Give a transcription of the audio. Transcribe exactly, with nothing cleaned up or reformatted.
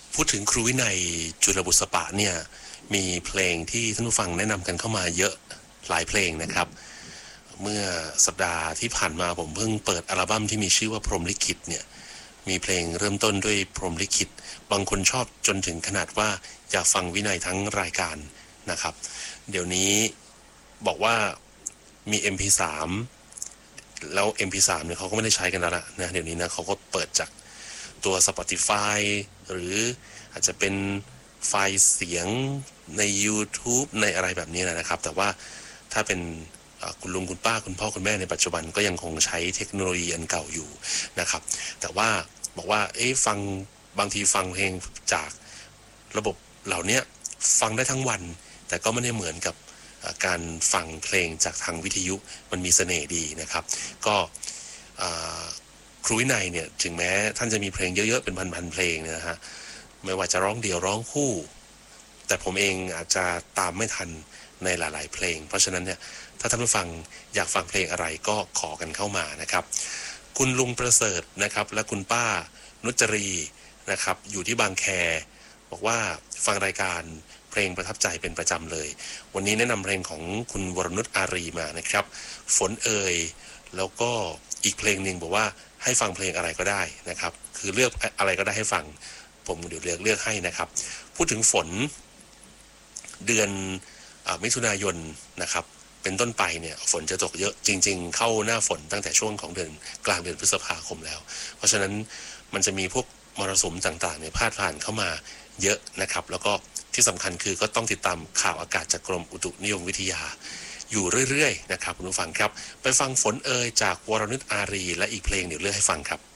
พูดถึงครูวินัยจุลบุษปะเนี่ยมีเพลงที่ท่านผู้ฟังแนะนำกันเข้ามาเยอะหลายเพลงนะครับเมื่อสัปดาห์ที่ผ่านมาผมเพิ่งเปิดอัลบั้มที่มีชื่อว่าพรหมลิขิตเนี่ยมีเพลงเริ่มต้นด้วยพรหมลิขิตบางคนชอบจนถึงขนาดว่าอยากฟังวินัยทั้งรายการนะครับเดี๋ยวนี้บอกว่ามี เอ็ม พี สาม แล้ว เอ็ม พี สาม เนี่ยเขาก็ไม่ได้ใช้กันแล้วนะเดี๋ยวนี้นะเขาก็เปิดจากตัว Spotify หรืออาจจะเป็นไฟล์เสียงใน YouTube ในอะไรแบบนี้นะครับแต่ว่าถ้าเป็นคุณลุงคุณป้าคุณพ่อคุณแม่ในปัจจุบันก็ยังคงใช้เทคโนโลยีอันเก่าอยู่นะครับแต่ว่าบอกว่าเอ๊ะฟังบางทีฟังเพลงจากระบบเหล่านี้ฟังได้ทั้งวันแต่ก็ไม่ได้เหมือนกับการฟังเพลงจากทางวิทยุมันมีเสน่ห์ดีนะครับก็ครูวินัยเนี่ยถึงแม้ท่านจะมีเพลงเยอะๆเป็นพันๆเพลงนะฮะไม่ว่าจะร้องเดี่ยวร้องคู่แต่ผมเองอาจจะตามไม่ทันในหลายๆเพลงเพราะฉะนั้นเนี่ยถ้าท่านผู้ฟังอยากฟังเพลงอะไรก็ขอกันเข้ามานะครับคุณลุงประเสริฐนะครับและคุณป้านุจรีนะครับอยู่ที่บางแคบอกว่าฟังรายการเพลงประทับใจเป็นประจำเลยวันนี้แนะนำเพลงของคุณวรนุชอารีมานะครับฝนเอ่ยแล้วก็อีกเพลงหนึ่งบอกว่าให้ฟังเพลงอะไรก็ได้นะครับคือเลือกอะไรก็ได้ให้ฟังผมเดี๋ยวเลือกเลือกให้นะครับพูดถึงฝนเดือนมิถุนายนนะครับเป็นต้นไปเนี่ยฝนจะตกเยอะจริงๆเข้าหน้าฝนตั้งแต่ช่วงของเดือนกลางเดือนพฤษภาคมแล้วเพราะฉะนั้นมันจะมีพวกมรสุมต่างๆเนี่ยพาดผ่านเข้ามาเยอะนะครับแล้วก็ที่สำคัญคือก็ต้องติดตามข่าวอากาศจากกรมอุตุนิยมวิทยาอยู่เรื่อยๆนะครับคุณผู้ฟังครับไปฟังฝนเอ่ยจากวรนุชอารีและอีกเพลงเดี๋ยวเลือกให้ฟังครับ